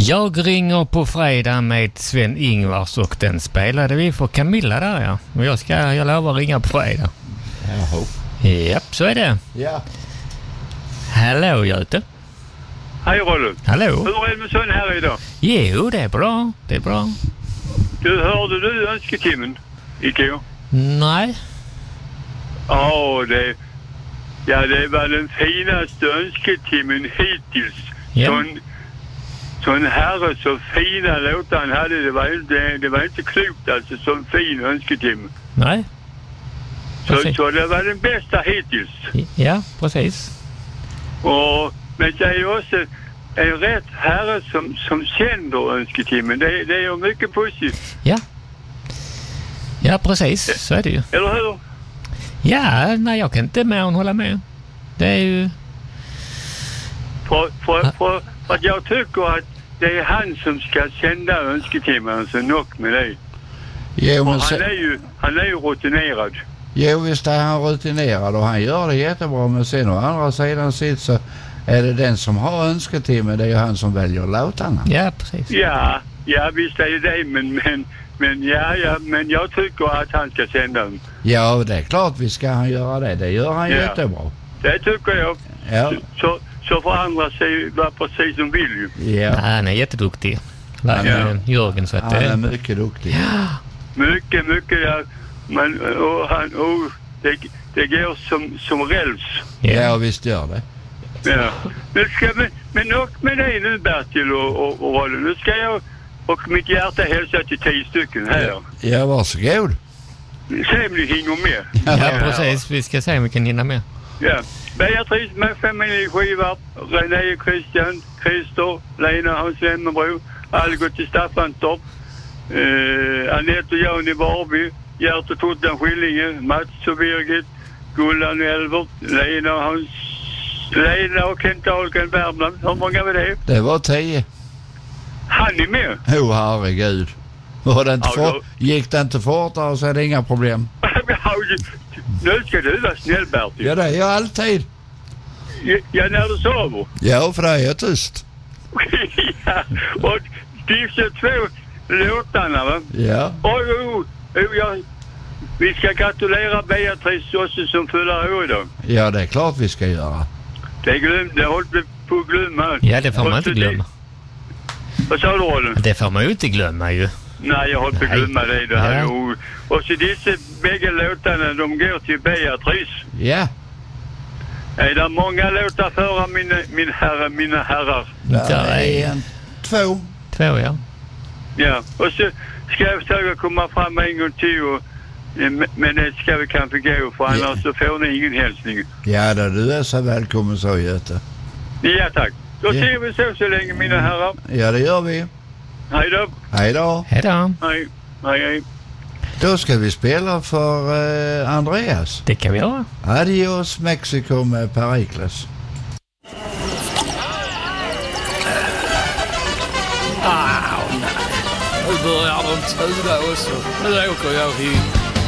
Jag ringer på fredag med Sven-Ingvars och den spelade vi för Camilla där, ja. Och jag lovar att ringa på fredag. Jaha. Japp, så är det. Ja. Hallå, Göte. Hej, Rollo. Hallå. Hur är det med sån här idag? Jo, det är bra. Det är bra. Du, hörde du önsketimmen igår? Nej. Ja, det var den finaste önsketimmen hittills. Ja. Sån herre, så fina låtar han hade. Det var inte klokt alltså, sån fin önsketimme. Nej. Så det var den bästa hittills. Ja, precis. Men det är ju också en rätt herre som sänder önsketimmen. Det är ju mycket positivt. Ja. Ja, precis. Så är det ju. Eller hur? Ja, nej, jag kan inte mer än hålla med. Det är ju... För att jag tycker att det är han som ska sända önsketimmen, så nog med det. Jo, men han är ju rutinerad. Jo, visst är han rutinerad och han gör det jättebra, men sen å andra sidan sitt så är det den som har önsketimme, det är ju han som väljer låtarna. Ja, precis. Ja, visst är det, men jag tycker att han ska sända den. Ja, det är klart vi ska han göra det. Det gör han jättebra. Det tycker jag. Ja. Så får andra se vad precis som vill ju. Ja. Han är jätteduktig. Jörgen, så att han är mycket duktig. Ja. Mycket, ja. Men det går som räls. Ja, visst gör det. Ja. Men nog med det nu, Bertil och Rolle. Nu ska jag och mitt hjärta hälsa till 10 stycken här. Ja, varsågod. Se om ni hinner med. Ja, precis. Vi ska se om vi kan hinna med. Ja. Beatrice med familj Skivarp, René, Christian, Christer, Lena, Hans Wemmerbro, Algot i Staffanstorp, Anette och Jan i Varby, Gert och Tottan Skillinge, Mats och Birgit, Gullan och Elvert, Lena och Kent Ahlgren Värmland. Hur många var det? Det var 10. Han är med? Herregud. Gick det inte fortare så är det inga problem. Nu ska du vara snäll, Bertil. Ja, det är jag alltid. Ja, när du sover. Ja, för det är jag tyst. Ja, och dessa 2 låtarna, va? Ja. Vi ska gratulera Beatrice också som fyller år idag. Ja, det är klart vi ska göra. Det håller på att glömma. Ja, det får man inte glömma. Vad sa du, Rolle? Det får man ju inte glömma ju. Nej, jag håller på att glömma det här. Ja. Och så dessa bägge låtarna, de går till Beatrice. Ja. Är det många låtar för mina herrar? Det är 2. 2, ja. Ja, och så ska jag försöka komma fram en gång till men det ska vi kanske gå, för annars så får ni ingen hälsning. Ja, då, du är så välkommen så, Göte. Ja, tack. Då ser vi så länge, mina herrar. Ja, det gör vi. Hej då. Hej då. Hej då. Hej. Då ska vi spela för Andreas. Det kan vi göra. Adios Mexico med Perikles. Nu börjar de tuda också. Nu åker jag hit.